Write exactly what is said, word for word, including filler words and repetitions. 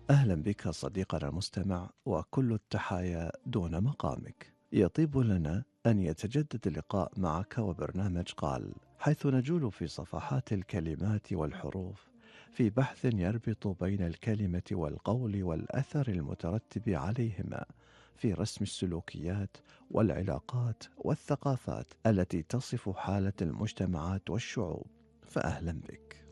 أهلا بك صديقنا المستمع، وكل التحايا دون مقامك. يطيب لنا أن يتجدد اللقاء معك وبرنامج قال، حيث نجول في صفحات الكلمات والحروف في بحث يربط بين الكلمة والقول والأثر المترتب عليهما في رسم السلوكيات والعلاقات والثقافات التي تصف حالة المجتمعات والشعوب. فأهلا بك.